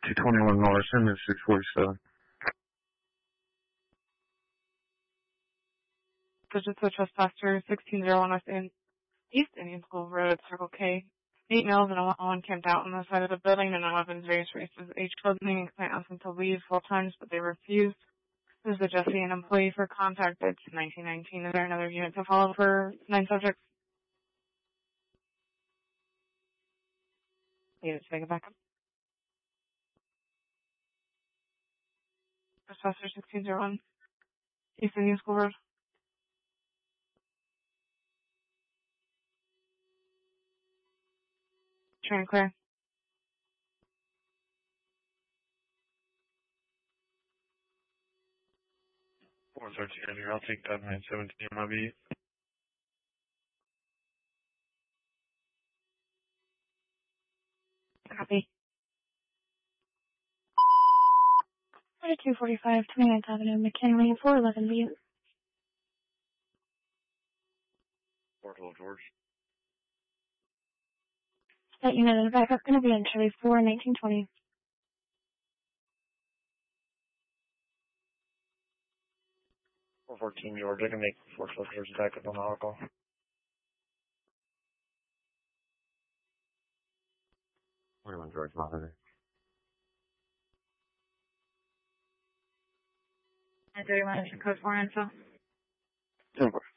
221 Morrison is 647. Digital trespasser 1601 East Indian School Road, Circle K. 8 males and one camped out on the side of the building and weapons, various races, age, clothing, and asked them to leave 4 times, but they refused. This is Jesse, an employee for contact at 1919. Is there another unit to follow for 9 subjects? Unit to make it back up. Trespasser 1601 East Indian School Road. Train clear. 413 here. I'll take that 917 on my beat. Copy. 4245 29th Avenue, McKinley, 411 view. Fort Hill, George. That unit in the backup going to be on Chevy 4 1920. Or 14 George. I can make Fort Hill, George back up on the alcohol. 21 George, monitor. 931 is code 4 info. 10-4.